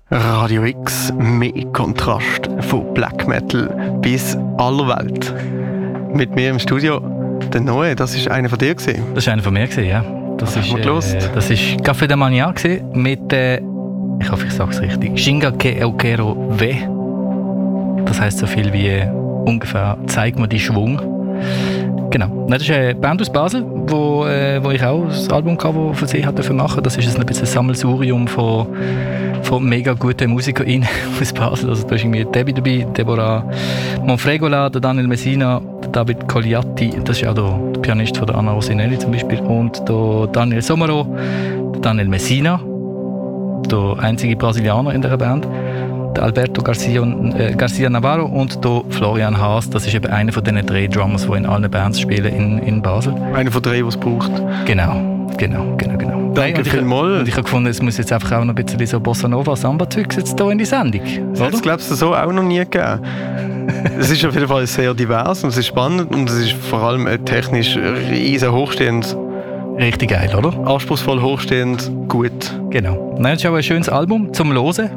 Radio X, mehr Kontrast von Black Metal bis aller Welt. Mit mir im Studio der Noe, das war einer von dir gewesen. Das war einer von mir gewesen, ja. Das ist Café de Mania mit ich hoffe, ich sage es richtig, Shingake Eukero W. Das heisst so viel wie ungefähr «Zeig mir die Schwung». Genau. Das ist eine Band aus Basel, wo ich auch das Albumcover für sie hatte machen. Das ist ein bisschen ein Sammelsurium von mega guten MusikerInnen aus Basel. Also da ist irgendwie Debbie dabei, Deborah Monfregola, der Daniel Messina, der David Cogliatti, das ist auch der Pianist von der Anna Rosinelli zum Beispiel, und der Daniel Somaro, der Daniel Messina, der einzige Brasilianer in dieser Band, der Alberto Garcia Navarro und der Florian Haas. Das ist eben einer von diesen 3 Drummers, die in allen Bands spielen in Basel. Einer von 3, die es braucht. Genau. Danke vielmals. Und ich habe gefunden, es muss jetzt einfach auch noch ein bisschen so Bossa Nova Samba-Zeugs jetzt hier in die Sendung. Das glaubst du so auch noch nie gegeben. Es ist auf jeden Fall sehr divers und es ist spannend und es ist vor allem technisch riesen hochstehend. Richtig geil, oder? Anspruchsvoll, hochstehend, gut. Genau. Nein, es ist auch ein schönes Album zum Hören.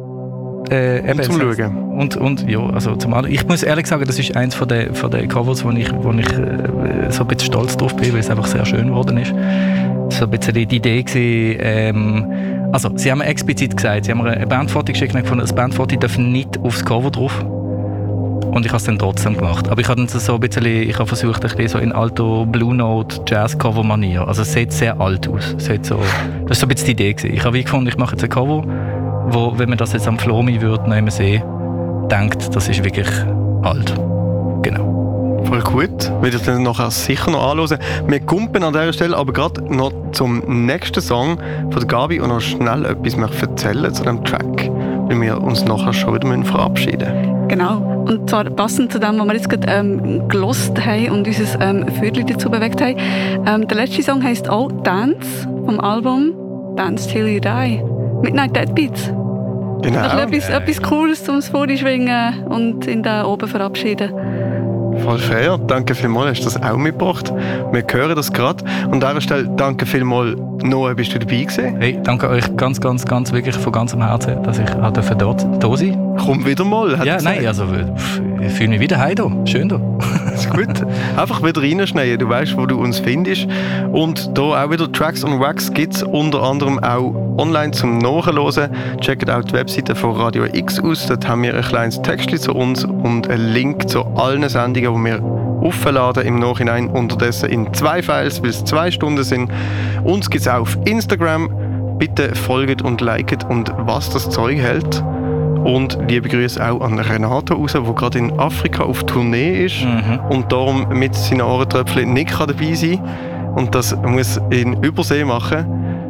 Und zum Schauen. Und ja, also ich muss ehrlich sagen, das ist eins von den Covers, wo ich so ein bisschen stolz drauf bin, weil es einfach sehr schön geworden ist. So ein bisschen die Idee gewesen, also sie haben explizit gesagt, sie haben mir eine Bandfoto geschickt und gefunden, das Bandfoto darf nicht aufs Cover drauf. Und ich habe es dann trotzdem gemacht. Aber ich habe so ein bisschen, ich habe versucht, ein bisschen so in alto Blue Note Jazz Cover Manier. Also es sieht sehr alt aus. Das ist so ein bisschen die Idee gewesen. Ich habe gefunden, ich mache jetzt ein Cover, wo, wenn man das jetzt am Flomi würde, noch immer sehen, denkt, das ist wirklich alt. Genau. Voll gut. Will ich dann nachher sicher noch anhören. Wir kumpen an dieser Stelle aber gerade noch zum nächsten Song von der Gabi und noch schnell etwas erzählen zu diesem Track, weil wir uns nachher schon wieder verabschieden müssen. Genau. Und zwar passend zu dem, was wir jetzt gerade gehört haben und unser Viertel dazu bewegt haben. Der letzte Song heisst auch «Dance» vom Album «Dance Till You Die». Midnight Deadbeats. Genau. Etwas Cooles zum Vorschwingen und in da oben verabschieden. Voll fair. Danke vielmals, hast du das auch mitgebracht. Wir hören das gerade. Und an dieser Stelle danke vielmals, Noah, bist du dabei gewesen? Hey, danke euch ganz wirklich von ganzem Herzen, dass ich dort da sein. Komm wieder mal. Ja, nein, also ich fühle mich wieder heim hier. Schön hier. Ist gut. Einfach wieder reinschneiden. Du weißt, wo du uns findest. Und hier auch wieder Tracks on Wax gibt es unter anderem auch online zum Nachhören. Checkt auch die Webseite von Radio X aus. Dort haben wir ein kleines Textchen zu uns und einen Link zu allen Sendungen, die wir aufladen im Nachhinein. Unterdessen in 2 Files, weil es 2 Stunden sind. Uns gibt es auch auf Instagram. Bitte folgt und liket und was das Zeug hält. Und liebe Grüße auch an Renato raus, der gerade in Afrika auf Tournee ist und darum mit seinen Ohrentröpfchen nicht dabei sein kann. Und das muss in Übersee machen.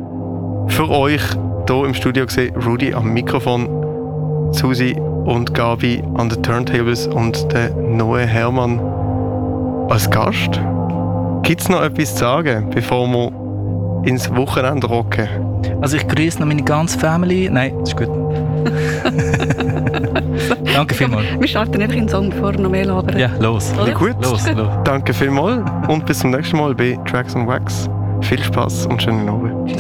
Für euch hier im Studio gesehen, Rudi am Mikrofon, Susi und Gabi an den Turntables und der Noe Hermann als Gast. Gibt es noch etwas zu sagen, bevor wir ins Wochenende rocken? Also ich grüße noch meine ganze Family. Nein, das ist gut. Danke vielmals. Wir starten einfach in den Song, bevor wir noch mehr labern. Ja, los. Ja, gut. Los. Danke vielmals und bis zum nächsten Mal bei Tracks on Wax. Viel Spaß und schönen Abend.